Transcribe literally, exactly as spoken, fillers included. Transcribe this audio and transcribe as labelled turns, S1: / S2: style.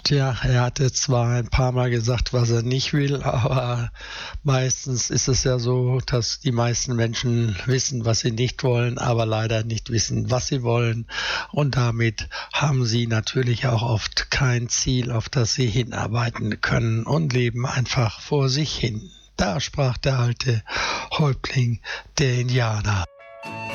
S1: Tja, er hatte zwar ein paar Mal gesagt, was er nicht will, aber meistens ist es ja so, dass die meisten Menschen wissen, was sie nicht wollen, aber leider nicht wissen, was sie wollen. Und damit haben sie natürlich auch oft kein Ziel, auf das sie hinarbeiten können und leben einfach vor sich hin. Da sprach der alte Häuptling der Indianer.